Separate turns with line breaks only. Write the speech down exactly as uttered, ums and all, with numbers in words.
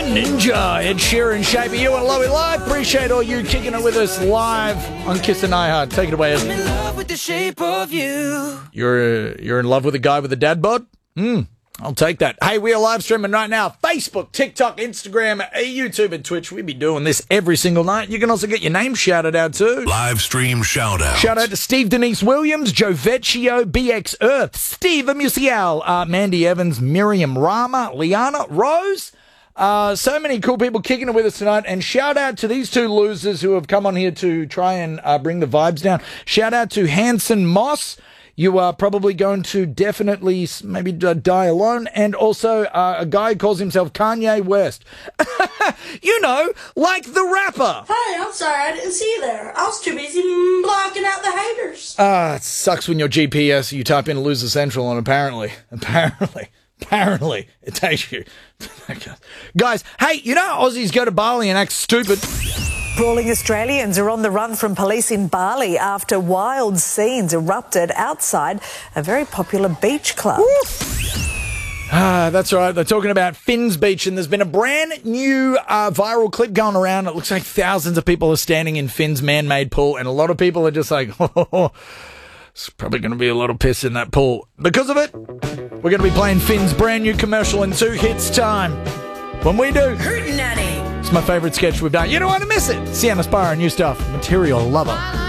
Ninja, Ed Sheeran, Shape of You, and Lowy Live. Appreciate all you kicking it with us live on Kiss and iHeart. Take it away, Ed.
I'm in love with the shape of you.
You're, uh, you're in love with a guy with a dad bod? Hmm. I'll take that. Hey, we are live streaming right now. Facebook, TikTok, Instagram, YouTube, and Twitch. We be doing this every single night. You can also get your name shouted out too.
Live stream shout out.
Shout out to Steve Denise Williams, Joe Vecchio, B X Earth, Steve Musial, uh, Mandy Evans, Miriam Rama, Liana Rose. Uh, so many cool people kicking it with us tonight. And shout out to these two losers who have come on here to try and uh, bring the vibes down. Shout out to Hanson Moss. You are probably going to definitely maybe die alone. And also uh, a guy who calls himself Kanye West. You know, like the rapper.
Hey, I'm sorry, I didn't see you there. I was too busy blocking out the haters.
Ah, uh, it sucks when your G P S, you type in Loser Central, and apparently, apparently, apparently, it takes you. Guys, hey, you know Aussies go to Bali and act stupid?
Brawling Australians are on the run from police in Bali after wild scenes erupted outside a very popular beach club.
Ah, that's right. They're talking about Finn's Beach, and there's been a brand new uh, viral clip going around. It looks like thousands of people are standing in Finn's man-made pool, and a lot of people are just like, oh, it's probably going to be a lot of piss in that pool. Because of it, we're going to be playing Finn's brand new commercial in two hits time. When we do,
Hootenanny.
it's my favourite sketch we've done. You don't want to miss it. Sienna Spire, new stuff, Material Lover.